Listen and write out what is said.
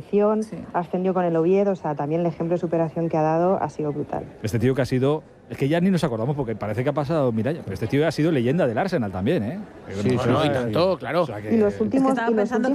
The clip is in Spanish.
promoción, ascendió con el Oviedo, o sea, también el ejemplo de superación que ha dado ha sido brutal. Este tío que ha sido... Es que ya ni nos acordamos porque parece que ha pasado Miralla, pero este tío ha sido leyenda del Arsenal también, ¿eh? Sí, y tanto, claro. Y los últimos